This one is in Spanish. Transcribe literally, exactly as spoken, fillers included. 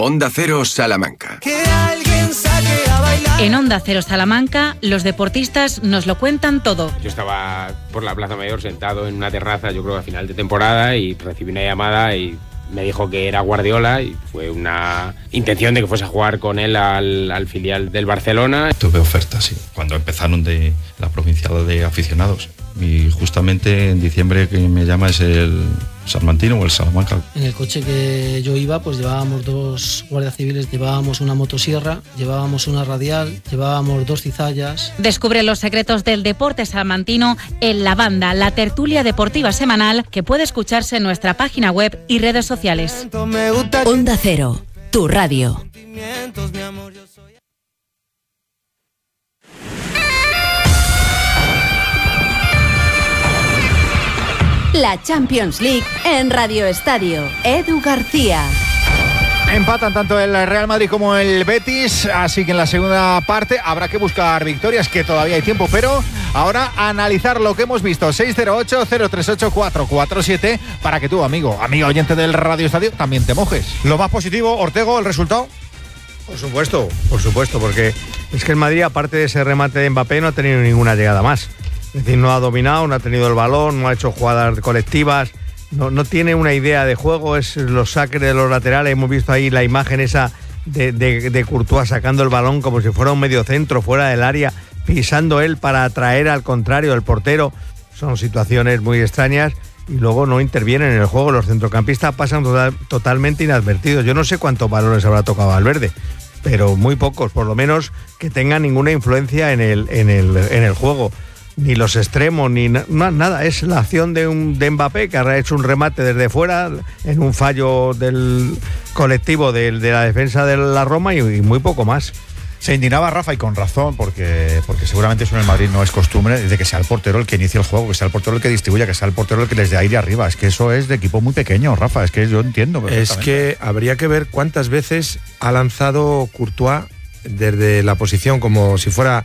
Onda Cero Salamanca. Que alguien saque a bailar. En Onda Cero Salamanca, los deportistas nos lo cuentan todo. Yo estaba por la Plaza Mayor sentado en una terraza, yo creo que a final de temporada, y recibí una llamada y me dijo que era Guardiola y fue una intención de que fuese a jugar con él al, al filial del Barcelona. Tuve ofertas, sí, cuando empezaron de la provincial de aficionados. Y justamente en diciembre que me llama es el Salmantino o el Salamanca. En el coche que yo iba, pues llevábamos dos guardias civiles, llevábamos una motosierra, llevábamos una radial, llevábamos dos cizallas. Descubre los secretos del deporte salmantino en La Banda, la tertulia deportiva semanal que puede escucharse en nuestra página web y redes sociales. Onda Cero, tu radio. La Champions League en Radio Estadio. Edu García. Empatan tanto el Real Madrid como el Betis, así que en la segunda parte habrá que buscar victorias, que todavía hay tiempo, pero ahora analizar lo que hemos visto. seis cero ocho, cero tres ocho, cuatro cuatro siete para que tú, amigo, amigo oyente del Radio Estadio, también te mojes. Lo más positivo, Ortego, el resultado. Por supuesto, por supuesto, porque es que el Madrid, aparte de ese remate de Mbappé, no ha tenido ninguna llegada más. Es decir, no ha dominado, no ha tenido el balón, no ha hecho jugadas colectivas, no, no tiene una idea de juego, es los saques de los laterales. Hemos visto ahí la imagen esa de, de, de Courtois sacando el balón como si fuera un mediocentro fuera del área, pisando él para atraer al contrario el portero. Son situaciones muy extrañas y luego no intervienen en el juego. Los centrocampistas pasan total, totalmente inadvertidos. Yo no sé cuántos balones habrá tocado Valverde, pero muy pocos, por lo menos que tengan ninguna influencia en el, en el, en el juego. Ni los extremos, ni na- nada. Es la acción de, un, de Mbappé, que ha hecho un remate desde fuera en un fallo del colectivo de, de la defensa de la Roma y, y muy poco más. Se indignaba Rafa, y con razón, porque, porque seguramente eso en el Madrid no es costumbre, de que sea el portero el que inicie el juego, que sea el portero el que distribuya, que sea el portero el que les dé aire arriba. Es que eso es de equipo muy pequeño, Rafa, es que yo entiendo. Es que habría que ver cuántas veces ha lanzado Courtois desde la posición como si fuera